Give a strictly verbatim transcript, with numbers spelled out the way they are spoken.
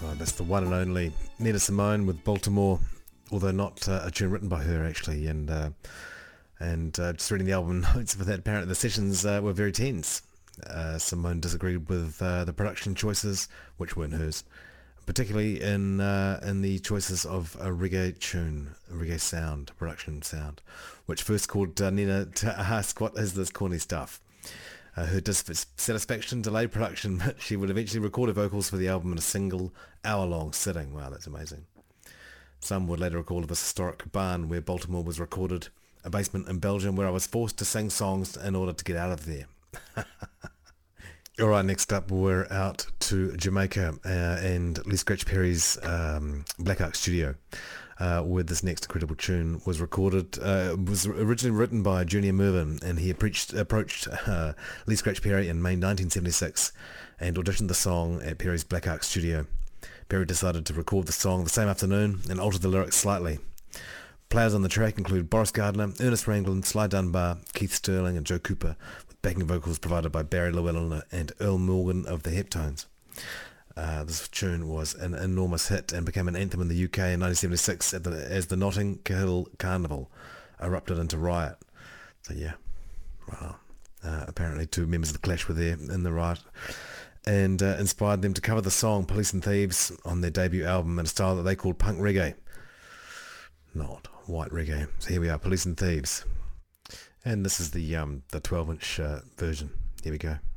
Oh, that's the one and only Nina Simone with Baltimore, although not uh, a tune written by her actually. And uh, and uh, just reading the album notes for that, apparently the sessions uh, were very tense. Uh, Simone disagreed with uh, the production choices, which weren't hers, particularly in uh, in the choices of a reggae tune, a reggae sound, production sound, which first called uh, Nina to ask, what is this corny stuff? Uh, her dissatisfaction delayed production, but she would eventually record her vocals for the album in a single hour-long sitting. Wow, that's amazing. Some would later recall of this historic barn where Baltimore was recorded, a basement in Belgium where I was forced to sing songs in order to get out of there. Alright, next up we're out to Jamaica uh, and Lee Scratch Perry's um, Black Ark Studio, uh, where this next incredible tune was recorded. Uh, it was originally written by Junior Mervyn, and he approached, approached uh, Lee Scratch Perry in May nineteen seventy-six and auditioned the song at Perry's Black Ark Studio. Perry decided to record the song the same afternoon and alter the lyrics slightly. Players on the track include Boris Gardner, Ernest Ranglin, Sly Dunbar, Keith Sterling and Joe Cooper, with backing vocals provided by Barry Llewellyn and Earl Morgan of the Heptones. Uh, this tune was an enormous hit and became an anthem in the U K in nineteen seventy-six at the, as the Notting Hill Carnival erupted into riot. So yeah, wow. Uh, apparently two members of the Clash were there in the riot, and uh, inspired them to cover the song Police and Thieves on their debut album in a style that they called punk reggae. Not white reggae. So here we are, Police and Thieves. And this is the um, the twelve inch uh, version. Here we go.